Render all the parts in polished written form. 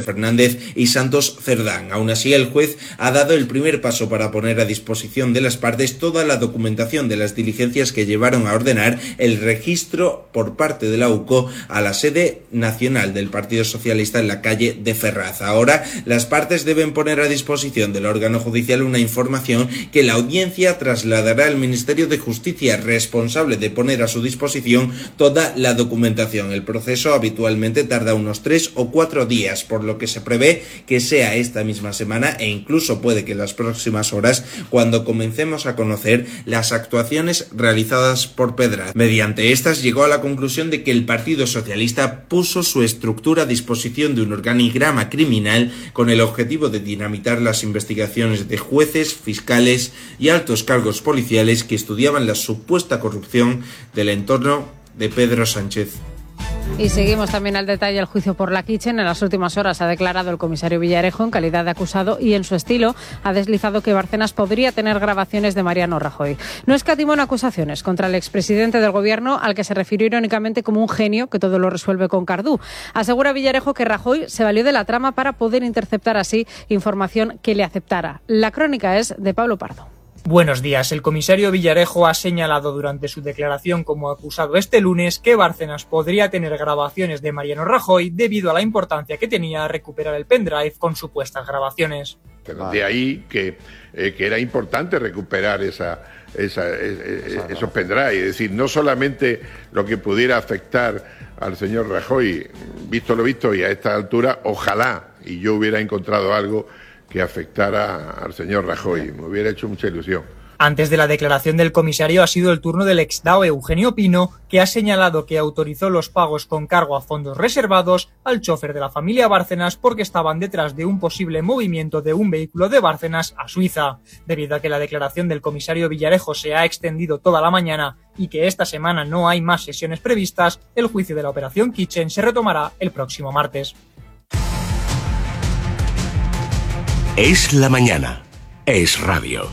Fernández y Santos Cerdán. Aún así, el juez ha dado el primer paso para poner a disposición de las partes toda la documentación de las diligencias que llevaron a ordenar el registro por parte de la UCO a la sede nacional del Partido Socialista en la calle de Ferraz. Ahora, las partes deben poner a disposición del órgano judicial una información que la audiencia trasladará al Ministerio de Justicia, responsable de poner a su disposición toda la documentación. El proceso habitualmente tarda unos 3 o 4 días, por lo que se prevé que sea esta misma semana e incluso puede que en las próximas horas cuando comencemos a conocer las actuaciones realizadas por Pedraza. Mediante estas llegó a la conclusión de que el Partido Socialista puso su estructura a disposición de un organigrama criminal con el objetivo de dinamitar las investigaciones de jueces, fiscales y altos cargos policiales que estudiaban la supuesta corrupción del entorno de Pedro Sánchez. Y seguimos también al detalle el juicio por la Kitchen. En las últimas horas ha declarado el comisario Villarejo en calidad de acusado y en su estilo ha deslizado que Bárcenas podría tener grabaciones de Mariano Rajoy. No escatimó en acusaciones contra el expresidente del gobierno, al que se refirió irónicamente como un genio que todo lo resuelve con cardú. Asegura Villarejo que Rajoy se valió de la trama para poder interceptar así información que le aceptara. La crónica es de Pablo Pardo. Buenos días. El comisario Villarejo ha señalado durante su declaración como acusado este lunes que Bárcenas podría tener grabaciones de Mariano Rajoy debido a la importancia que tenía recuperar el pendrive con supuestas grabaciones. De ahí que era importante recuperar esos pendrive, es decir, no solamente lo que pudiera afectar al señor Rajoy, visto lo visto, y a esta altura, ojalá y yo hubiera encontrado algo que afectara al señor Rajoy. Me hubiera hecho mucha ilusión. Antes de la declaración del comisario ha sido el turno del ex-DAO Eugenio Pino, que ha señalado que autorizó los pagos con cargo a fondos reservados al chofer de la familia Bárcenas porque estaban detrás de un posible movimiento de un vehículo de Bárcenas a Suiza. Debido a que la declaración del comisario Villarejo se ha extendido toda la mañana y que esta semana no hay más sesiones previstas, el juicio de la operación Kitchen se retomará el próximo martes. Es la mañana. Es radio.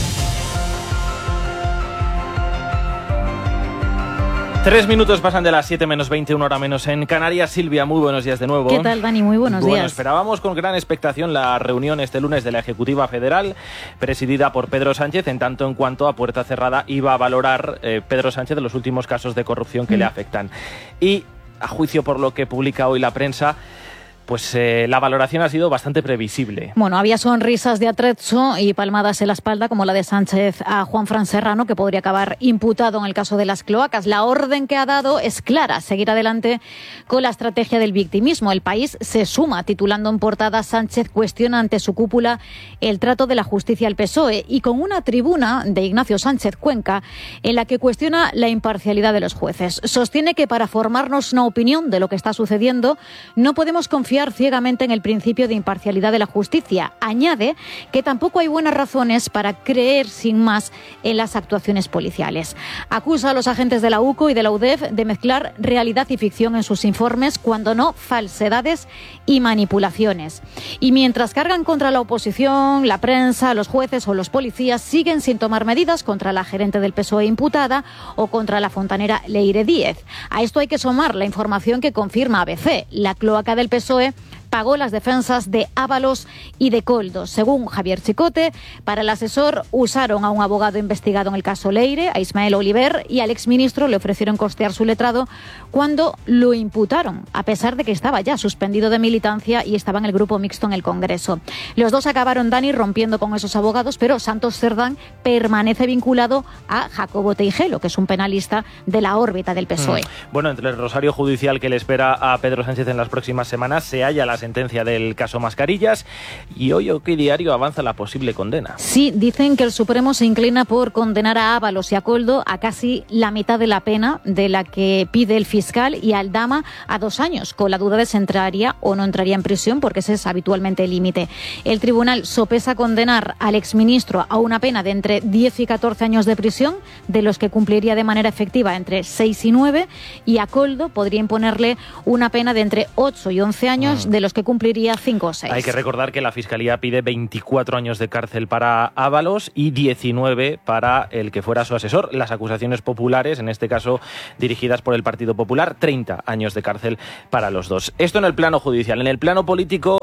Tres minutos pasan de las 7 menos 20, una hora menos en Canarias. Silvia, muy buenos días de nuevo. ¿Qué tal, Dani? Muy buenos días. Esperábamos con gran expectación la reunión este lunes de la Ejecutiva Federal, presidida por Pedro Sánchez, en tanto en cuanto a puerta cerrada iba a valorar Pedro Sánchez de los últimos casos de corrupción que le afectan. Y, a juicio por lo que publica hoy la prensa, pues la valoración ha sido bastante previsible. Bueno, había sonrisas de atrezzo y palmadas en la espalda, como la de Sánchez a Juanfran Serrano, que podría acabar imputado en el caso de las cloacas. La orden que ha dado es clara: seguir adelante con la estrategia del victimismo. El País se suma, titulando en portada: Sánchez cuestiona ante su cúpula el trato de la justicia al PSOE, y con una tribuna de Ignacio Sánchez Cuenca en la que cuestiona la imparcialidad de los jueces. Sostiene que para formarnos una opinión de lo que está sucediendo no podemos confiar ciegamente en el principio de imparcialidad de la justicia. Añade que tampoco hay buenas razones para creer sin más en las actuaciones policiales. Acusa a los agentes de la UCO y de la UDEF de mezclar realidad y ficción en sus informes, cuando no falsedades y manipulaciones. Y mientras cargan contra la oposición, la prensa, los jueces o los policías, siguen sin tomar medidas contra la gerente del PSOE imputada o contra la fontanera Leire Díez. A esto hay que sumar la información que confirma ABC. La cloaca del PSOE pagó las defensas de Ábalos y de Koldo. Según Javier Chicote, para el asesor usaron a un abogado investigado en el caso Leire, a Ismael Oliver, y al exministro le ofrecieron costear su letrado cuando lo imputaron, a pesar de que estaba ya suspendido de militancia y estaba en el grupo mixto en el Congreso. Los dos acabaron, Dani, rompiendo con esos abogados, pero Santos Cerdán permanece vinculado a Jacobo Teijelo, que es un penalista de la órbita del PSOE. Bueno, entre el rosario judicial que le espera a Pedro Sánchez en las próximas semanas se halla la sentencia del caso Mascarillas, y hoy OK Diario avanza la posible condena. Sí, dicen que el Supremo se inclina por condenar a Ábalos y a Koldo a casi la mitad de la pena de la que pide el fiscal, y a Aldama a 2 años, con la duda de si entraría o no entraría en prisión, porque ese es habitualmente el límite. El tribunal sopesa condenar al exministro a una pena de entre 10 y 14 años de prisión, de los que cumpliría de manera efectiva entre 6 y 9, y a Koldo podría imponerle una pena de entre 8 y 11 años, de los que cumpliría 5 o 6. Hay que recordar que la Fiscalía pide 24 años de cárcel para Ábalos y 19 para el que fuera su asesor. Las acusaciones populares, en este caso dirigidas por el Partido Popular, 30 años de cárcel para los dos. Esto en el plano judicial. En el plano político,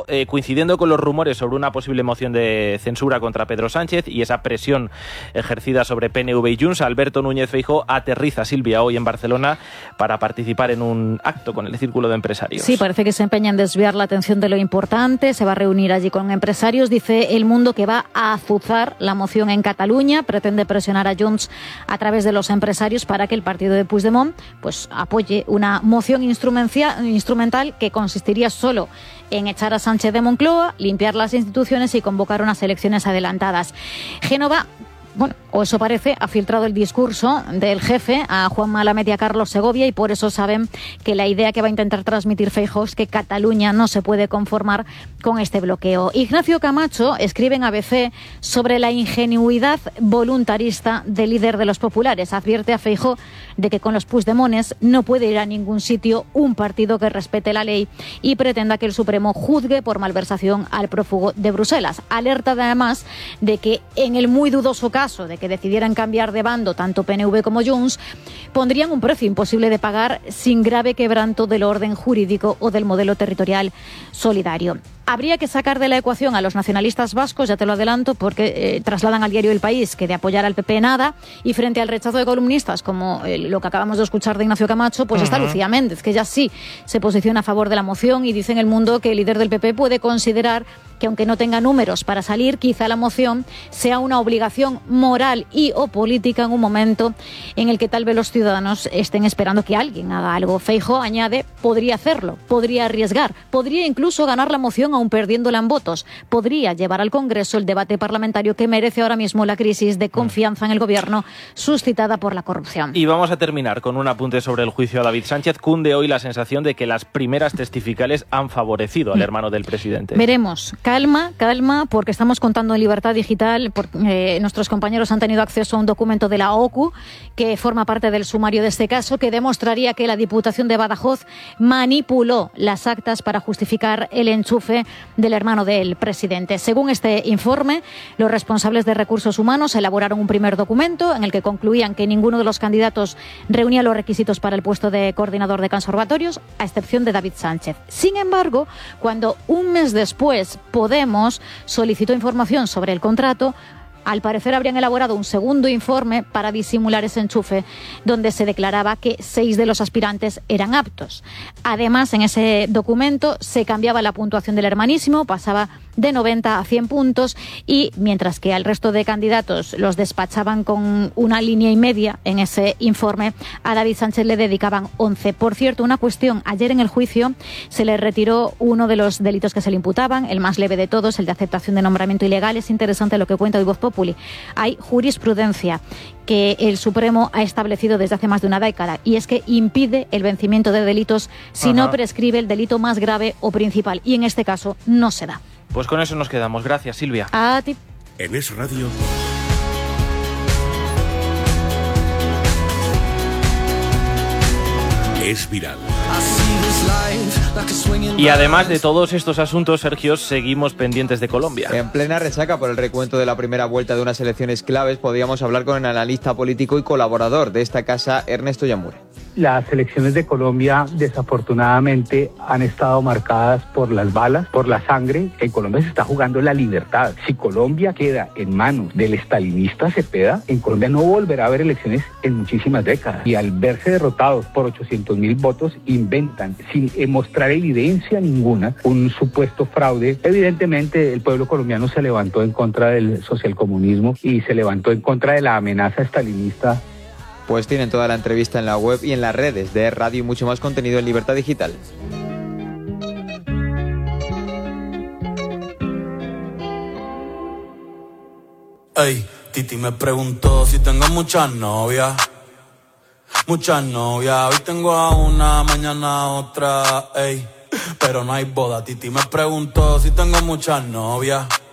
coincidiendo con los rumores sobre una posible moción de censura contra Pedro Sánchez y esa presión ejercida sobre PNV y Junts, Alberto Núñez Feijóo aterriza, Silvia, hoy en Barcelona para participar en un acto con el Círculo de Empresarios. Sí, parece que se empeña en desviar la atención de lo importante. Se va a reunir allí con empresarios. Dice El Mundo que va a azuzar la moción en Cataluña. Pretende presionar a Junts a través de los empresarios para que el partido de Puigdemont pues apoye una moción instrumental que consistiría solo en echar a Sánchez de Moncloa, limpiar las instituciones y convocar unas elecciones adelantadas. Génova, bueno, o eso parece, ha filtrado el discurso del jefe a Juanma Lamed y a Carlos Segovia, y por eso saben que la idea que va a intentar transmitir Feijóo es que Cataluña no se puede conformar con este bloqueo. Ignacio Camacho escribe en ABC sobre la ingenuidad voluntarista del líder de los populares. Advierte a Feijóo de que con los Puigdemones no puede ir a ningún sitio un partido que respete la ley y pretenda que el Supremo juzgue por malversación al prófugo de Bruselas. Alerta además de que en el muy dudoso caso de que decidieran cambiar de bando tanto PNV como Junts, pondrían un precio imposible de pagar sin grave quebranto del orden jurídico o del modelo territorial solidario. Habría que sacar de la ecuación a los nacionalistas vascos, ya te lo adelanto, porque trasladan al diario El País que de apoyar al PP nada, y frente al rechazo de columnistas como lo que acabamos de escuchar de Ignacio Camacho, pues está Lucía Méndez, que ya sí se posiciona a favor de la moción y dice en El Mundo que el líder del PP puede considerar que aunque no tenga números para salir, quizá la moción sea una obligación moral y o política en un momento en el que tal vez los ciudadanos estén esperando que alguien haga algo. Feijóo añade, podría hacerlo, podría arriesgar, podría incluso ganar la moción aún perdiéndola en votos, podría llevar al Congreso el debate parlamentario que merece ahora mismo la crisis de confianza en el gobierno suscitada por la corrupción. Y vamos a terminar con un apunte sobre el juicio a David Sánchez. Cunde hoy la sensación de que las primeras testificales han favorecido al hermano del presidente. Veremos. Calma, porque estamos contando en Libertad Digital, porque nuestros compañeros han tenido acceso a un documento de la OCU que forma parte del sumario de este caso, que demostraría que la Diputación de Badajoz manipuló las actas para justificar el enchufe del hermano del presidente. Según este informe, los responsables de recursos humanos elaboraron un primer documento en el que concluían que ninguno de los candidatos reunía los requisitos para el puesto de coordinador de conservatorios, a excepción de David Sánchez. Sin embargo, cuando un mes después Podemos solicitó información sobre el contrato, al parecer habrían elaborado un segundo informe para disimular ese enchufe, donde se declaraba que 6 de los aspirantes eran aptos. Además, en ese documento se cambiaba la puntuación del hermanísimo, pasaba de 90 a 100 puntos, y mientras que al resto de candidatos los despachaban con 1,5 líneas en ese informe, a David Sánchez le dedicaban 11. Por cierto, una cuestión, ayer en el juicio se le retiró uno de los delitos que se le imputaban, el más leve de todos, el de aceptación de nombramiento ilegal. Es interesante lo que cuenta hoy Voz Populi. Hay jurisprudencia que el Supremo ha establecido desde hace más de una década, y es que impide el vencimiento de delitos si no prescribe el delito más grave o principal, y en este caso no se da. Pues con eso nos quedamos. Gracias, Silvia. A ti. En Es Radio. Es viral. Y además de todos estos asuntos, Sergio, seguimos pendientes de Colombia. En plena resaca por el recuento de la primera vuelta de unas elecciones claves, podíamos hablar con el analista político y colaborador de esta casa, Ernesto Yamure. Las elecciones de Colombia desafortunadamente han estado marcadas por las balas, por la sangre. En Colombia se está jugando la libertad. Si Colombia queda en manos del estalinista Cepeda, en Colombia no volverá a haber elecciones en muchísimas décadas. Y al verse derrotados por 800.000 votos, inventan, sin mostrar evidencia ninguna, un supuesto fraude. Evidentemente el pueblo colombiano se levantó en contra del socialcomunismo y se levantó en contra de la amenaza estalinista. Pues tienen toda la entrevista en la web y en las redes de Radio y mucho más contenido en Libertad Digital. Ey, Titi me preguntó si tengo muchas novias. Muchas novias, hoy tengo a una, mañana a otra, ey. Pero no hay boda, Titi me preguntó si tengo muchas novias.